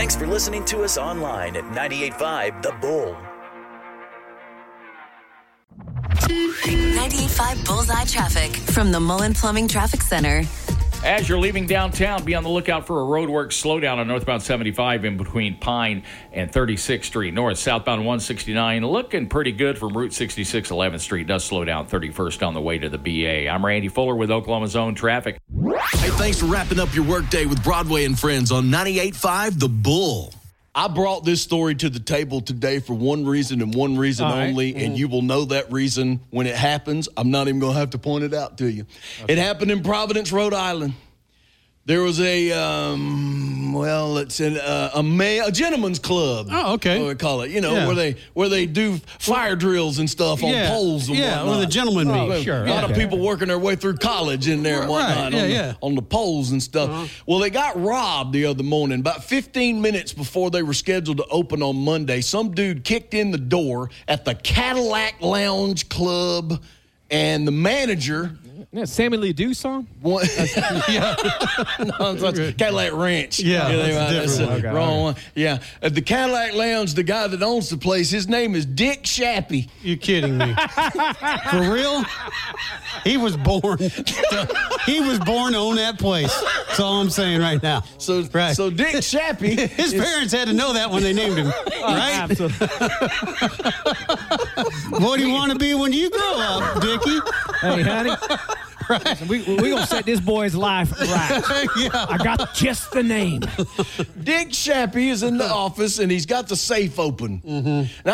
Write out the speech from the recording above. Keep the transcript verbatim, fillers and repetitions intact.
Thanks for listening to us online at ninety-eight point five The Bull. ninety-eight point five Bullseye Traffic from the Mullen Plumbing Traffic Center. As you're leaving downtown, be on the lookout for a roadwork slowdown on northbound seventy-five in between Pine and thirty-sixth Street North. Southbound one sixty-nine looking pretty good from Route sixty-six, eleventh Street. Does slow down thirty-first on the way to the B A. I'm Randy Fuller with Oklahoma Zone Traffic. Hey, thanks for wrapping up your workday with Broadway and Friends on ninety-eight point five The Bull. I brought this story to the table today for one reason and one reason All right. only, and you will know that reason when it happens. I'm not even going to have to point it out to you. Okay. It happened in Providence, Rhode Island. There was a, um, well, it's an, uh, a, ma- a gentleman's club. Oh, okay. What we call it, you know, Yeah. where they where they do fire drills and stuff on yeah. poles and yeah, whatnot. where the gentlemen meet. Oh, Sure. A lot okay. of people working their way through college in there and Right, whatnot yeah, on, yeah. The, on the poles and stuff. Uh-huh. Well, they got robbed the other morning. About fifteen minutes before they were scheduled to open on Monday, some dude kicked in the door at the Cadillac Lounge Club, and the manager... Yeah, Sammy Lee Dew song? One, yeah. No, it's Cadillac Ranch. Yeah, yeah that's that's different. the Okay, wrong okay. one. Yeah. At the Cadillac Lounge, the guy that owns the place, his name is Dick Shappy. You're kidding me. For real? He was born. He was born to own that place. That's all I'm saying right now. So, Right. so Dick Shappy. His is, parents had to know that when they named him, right? Absolutely. What do you want to be when you grow up, Dickie? Hey, honey. Listen, we we going to set this boy's life right. Yeah. I got just the name. Dick Shappy is in the office, and he's got the safe open. Mm-hmm. Now,